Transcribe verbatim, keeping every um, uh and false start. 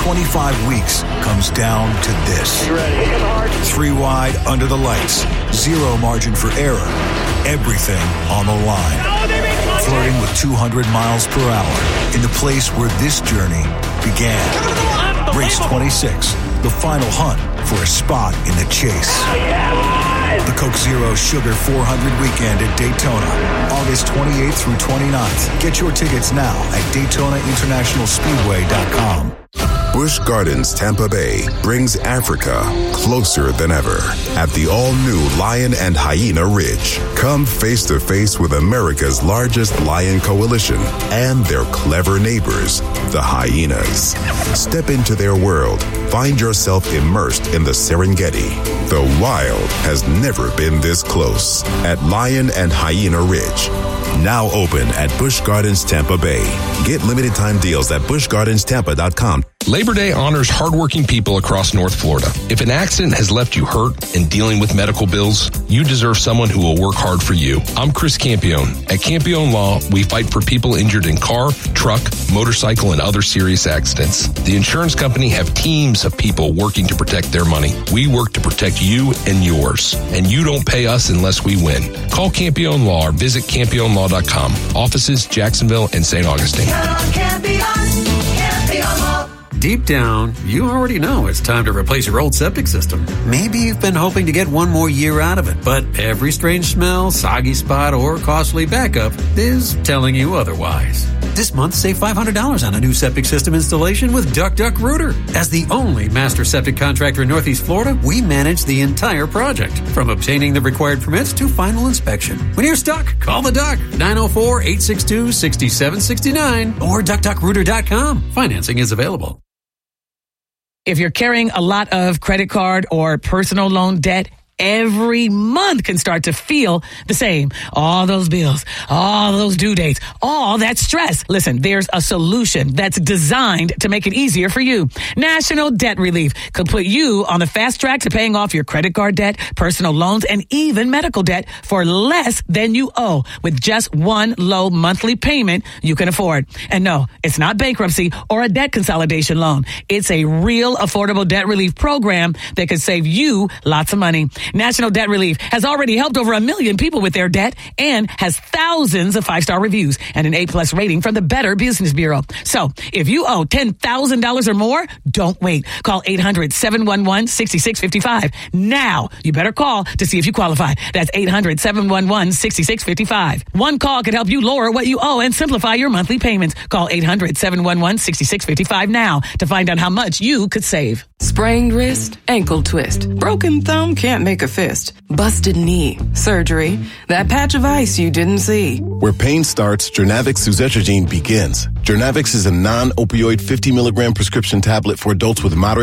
twenty-five weeks comes down to this. You ready? Hit hard. Three wide under the lights. Zero margin for error. Everything on the line. Flirting with two hundred miles per hour in the place where this journey began. Race twenty-six, the final hunt for a spot in the chase. The Coke Zero Sugar four hundred weekend at Daytona, August twenty-eighth through twenty-ninth. Get your tickets now at Daytona International Speedway dot com. Busch Gardens Tampa Bay brings Africa closer than ever at the all-new Lion and Hyena Ridge. Come face to face with America's largest lion coalition and their clever neighbors, the hyenas. Step into their world. Find yourself immersed in the Serengeti. The wild has never been this close at Lion and Hyena Ridge. Now open at Busch Gardens Tampa Bay. Get limited time deals at Busch Gardens Tampa dot com. Labor Day honors hardworking people across North Florida. If an accident has left you hurt and dealing with medical bills, you deserve someone who will work hard for you. I'm Chris Campione. At Campione Law, we fight for people injured in car, truck, motorcycle, and other serious accidents. The insurance company have teams of people working to protect their money. We work to protect you and yours. And you don't pay us unless we win. Call Campione Law or visit Campione Law dot com. Offices, Jacksonville and Saint Augustine. Deep down, you already know it's time to replace your old septic system. Maybe you've been hoping to get one more year out of it, but every strange smell, soggy spot, or costly backup is telling you otherwise. This month, save five hundred dollars on a new septic system installation with Duck Duck Rooter. As the only master septic contractor in Northeast Florida, we manage the entire project, from obtaining the required permits to final inspection. When you're stuck, call the Duck, nine oh four, eight six two, six seven six nine or duck duck rooter dot com. Financing is available. If you're carrying a lot of credit card or personal loan debt, every month can start to feel the same. All those bills, all those due dates, all that stress. Listen, there's a solution that's designed to make it easier for you. National Debt Relief could put you on the fast track to paying off your credit card debt, personal loans, and even medical debt for less than you owe with just one low monthly payment you can afford. And no, it's not bankruptcy or a debt consolidation loan. It's a real affordable debt relief program that could save you lots of money. National Debt Relief has already helped over a million people with their debt and has thousands of five-star reviews and an A-plus rating from the Better Business Bureau. So if you owe ten thousand dollars or more, don't wait. Call eight hundred, seven one one, six six five five. Now, you better call to see if you qualify. That's eight hundred, seven one one, six six five five. One call could help you lower what you owe and simplify your monthly payments. Call eight hundred, seven one one, six six five five now to find out how much you could save. Sprained wrist, ankle twist, broken thumb, can't make a fist, busted knee, surgery, that patch of ice you didn't see. Where pain starts, Journavx suzetrigine begins. Journavx is a non-opioid fifty milligram prescription tablet for adults with moderate